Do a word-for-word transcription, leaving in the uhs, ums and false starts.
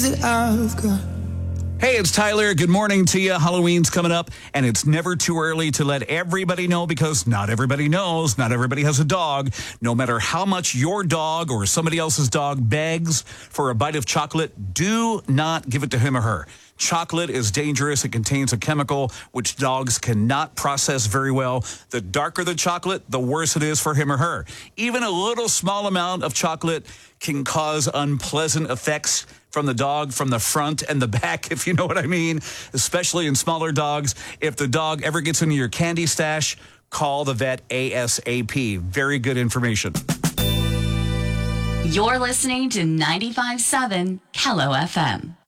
Hey, it's Tyler. Good morning to you. Halloween's coming up, and it's never too early to let everybody know because not everybody knows. Not everybody has a dog. No matter how much your dog or somebody else's dog begs for a bite of chocolate, do not give it to him or her. Chocolate is dangerous. It contains a chemical which dogs cannot process very well. The darker the chocolate, the worse it is for him or her. Even a little small amount of chocolate can cause unpleasant effects from the dog, from the front and the back, if you know what I mean, especially in smaller dogs. If the dog ever gets into your candy stash, call the vet ASAP. Very good information. You're listening to ninety-five point seven Kello F M.